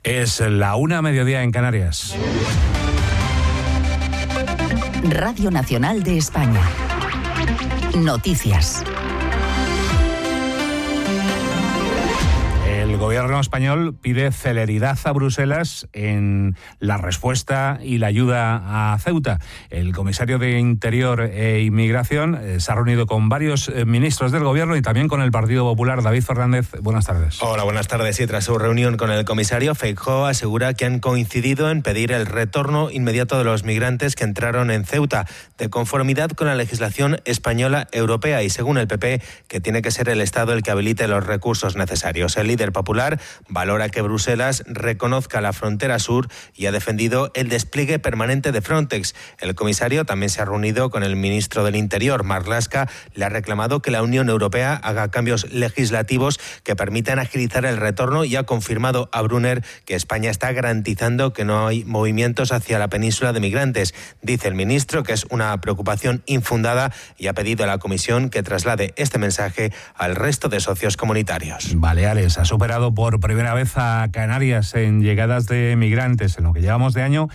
Es la 1:00 en Canarias. Radio Nacional de España. Noticias. El gobierno español pide celeridad a Bruselas en la respuesta y la ayuda a Ceuta. El comisario de Interior e Inmigración se ha reunido con varios ministros del gobierno y también con el Partido Popular. David Fernández, buenas tardes. Hola, buenas tardes. Y tras su reunión con el comisario, Feijóo asegura que han coincidido en pedir el retorno inmediato de los migrantes que entraron en Ceuta, de conformidad con la legislación española europea y, según el PP, que tiene que ser el Estado el que habilite los recursos necesarios. El líder popular valora que Bruselas reconozca la frontera sur y ha defendido el despliegue permanente de Frontex. El comisario también se ha reunido con el ministro del Interior, Marlaska. Le ha reclamado que la Unión Europea haga cambios legislativos que permitan agilizar el retorno y ha confirmado a Brunner que España está garantizando que no hay movimientos hacia la península de migrantes. Dice el ministro que es una preocupación infundada y ha pedido a la Comisión que traslade este mensaje al resto de socios comunitarios. Baleares ha superado por primera vez a Canarias en llegadas de migrantes. En lo que llevamos de año,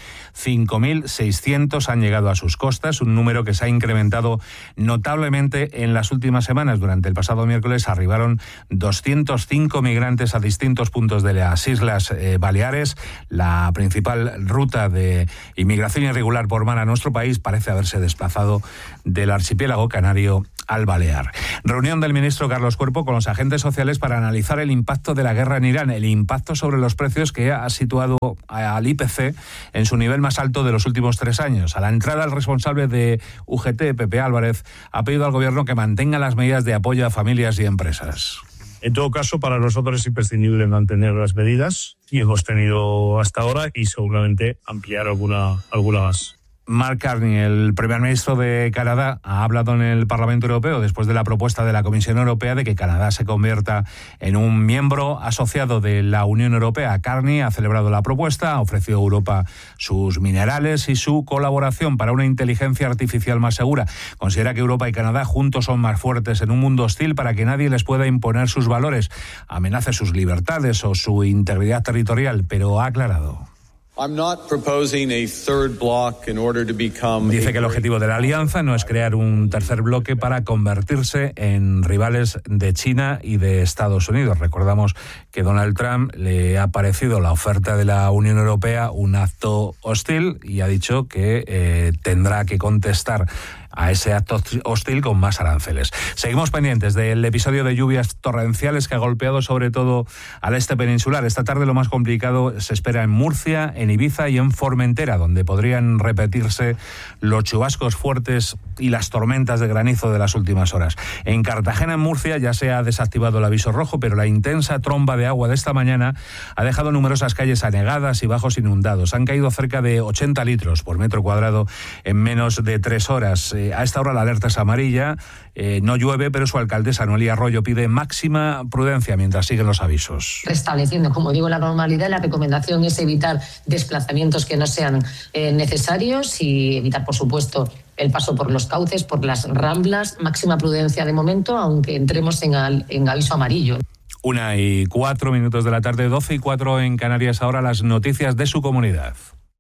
5.600 han llegado a sus costas, un número que se ha incrementado notablemente en las últimas semanas. Durante el pasado miércoles arribaron 205 migrantes a distintos puntos de las Islas Baleares. La principal ruta de inmigración irregular por mar a nuestro país parece haberse desplazado del archipiélago canario al Balear. Reunión del ministro Carlos Cuerpo con los agentes sociales para analizar el impacto de la guerra en Irán, el impacto sobre los precios que ha situado al IPC en su nivel más alto de los últimos 3 años. A la entrada, el responsable de UGT, Pepe Álvarez, ha pedido al gobierno que mantenga las medidas de apoyo a familias y empresas. En todo caso, para nosotros es imprescindible mantener las medidas y hemos tenido hasta ahora y seguramente ampliar algunas. Mark Carney, el primer ministro de Canadá, ha hablado en el Parlamento Europeo después de la propuesta de la Comisión Europea de que Canadá se convierta en un miembro asociado de la Unión Europea. Carney ha celebrado la propuesta, ha ofrecido a Europa sus minerales y su colaboración para una inteligencia artificial más segura. Considera que Europa y Canadá juntos son más fuertes en un mundo hostil para que nadie les pueda imponer sus valores, amenace sus libertades o su integridad territorial, pero ha aclarado. Dice que el objetivo de la alianza no es crear un tercer bloque para convertirse en rivales de China y de Estados Unidos. Recordamos que Donald Trump le ha parecido la oferta de la Unión Europea un acto hostil y ha dicho que tendrá que contestar a ese acto hostil con más aranceles. Seguimos pendientes del episodio de lluvias torrenciales que ha golpeado sobre todo al este peninsular. Esta tarde lo más complicado se espera en Murcia, en Ibiza y en Formentera, donde podrían repetirse los chubascos fuertes y las tormentas de granizo de las últimas horas. En Cartagena, en Murcia, ya se ha desactivado el aviso rojo, pero la intensa tromba de agua de esta mañana ha dejado numerosas calles anegadas y bajos inundados. Han caído cerca de 80 litros por metro cuadrado en menos de 3 horas. A esta hora la alerta es amarilla, no llueve, pero su alcaldesa Noelia Arroyo pide máxima prudencia mientras siguen los avisos. Restableciendo, como digo, la normalidad, la recomendación es evitar desplazamientos que no sean necesarios y evitar, por supuesto, el paso por los cauces, por las ramblas. Máxima prudencia de momento, aunque entremos en aviso amarillo. 1:04 de la tarde, 12:04 en Canarias. Ahora las noticias de su comunidad.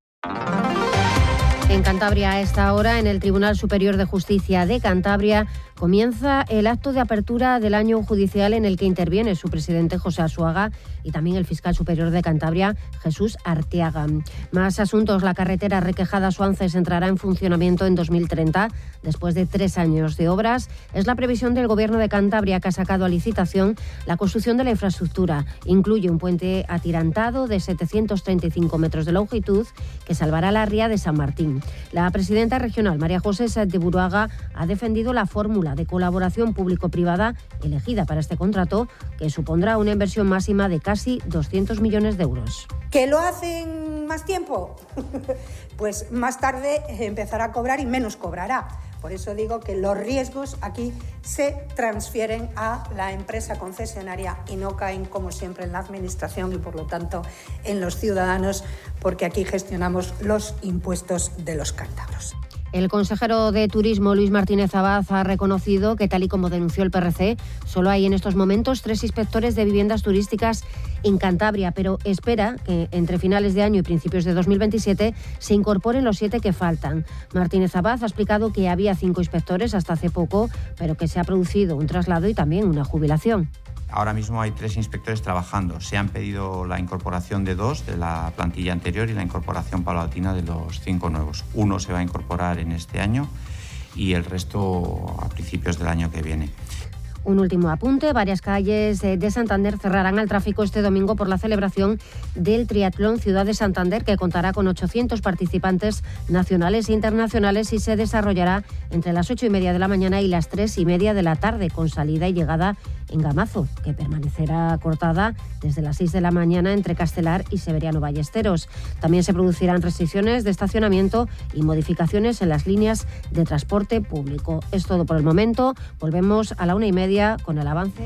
En Cantabria, a esta hora, en el Tribunal Superior de Justicia de Cantabria, comienza el acto de apertura del año judicial en el que interviene su presidente José Arzuaga y también el fiscal superior de Cantabria, Jesús Arteaga. Más asuntos. La carretera Requejada-Suances entrará en funcionamiento en 2030, después de 3 años de obras. Es la previsión del Gobierno de Cantabria, que ha sacado a licitación la construcción de la infraestructura. Incluye un puente atirantado de 735 metros de longitud que salvará la ría de San Martín. La presidenta regional, María José Sáenz de Buruaga, ha defendido la fórmula de colaboración público-privada elegida para este contrato, que supondrá una inversión máxima de casi 200 millones de euros. ¿Que lo hacen más tiempo? Pues más tarde empezará a cobrar y menos cobrará. Por eso digo que los riesgos aquí se transfieren a la empresa concesionaria y no caen, como siempre, en la administración y, por lo tanto, en los ciudadanos, porque aquí gestionamos los impuestos de los cántabros. El consejero de Turismo, Luis Martínez Abad, ha reconocido que, tal y como denunció el PRC, solo hay en estos momentos 3 inspectores de viviendas turísticas en Cantabria, pero espera que entre finales de año y principios de 2027 se incorporen los 7 que faltan. Martínez Abad ha explicado que había 5 inspectores hasta hace poco, pero que se ha producido un traslado y también una jubilación. Ahora mismo hay 3 inspectores trabajando. Se han pedido la incorporación de 2 de la plantilla anterior y la incorporación paulatina de los 5 nuevos. 1 se va a incorporar en este año y el resto a principios del año que viene. Un último apunte, varias calles de Santander cerrarán al tráfico este domingo por la celebración del Triatlón Ciudad de Santander, que contará con 800 participantes nacionales e internacionales y se desarrollará entre las 8:30 de la mañana y las 3:30 de la tarde, con salida y llegada en Gamazo, que permanecerá cortada desde las 6 de la mañana entre Castelar y Severiano Ballesteros. También se producirán restricciones de estacionamiento y modificaciones en las líneas de transporte público. Es todo por el momento. Volvemos a la 1:30 con el avance.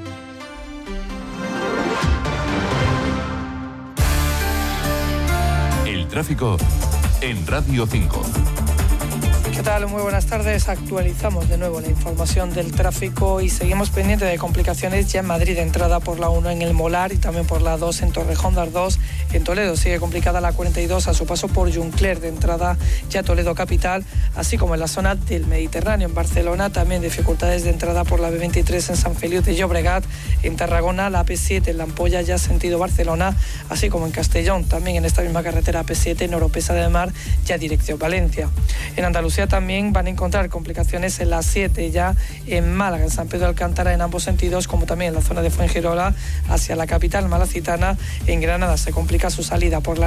El tráfico en Radio 5. ¿Qué tal? Muy buenas tardes. Actualizamos de nuevo la información del tráfico y seguimos pendientes de complicaciones ya en Madrid, de entrada por la 1 en El Molar y también por la 2 en Torrejón de Ardoz. En Toledo sigue complicada la 42 a su paso por Juncler, de entrada ya Toledo capital, así como en la zona del Mediterráneo. En Barcelona también dificultades de entrada por la B23 en San Feliu de Llobregat. En Tarragona la AP7 en La Ampolla ya sentido Barcelona, así como en Castellón, también en esta misma carretera AP7 en Oropesa de Mar ya dirección Valencia. En Andalucía también van a encontrar complicaciones en la 7 ya en Málaga, en San Pedro de Alcántara en ambos sentidos, como también en la zona de Fuengirola hacia la capital malacitana. En Granada se complica su salida por la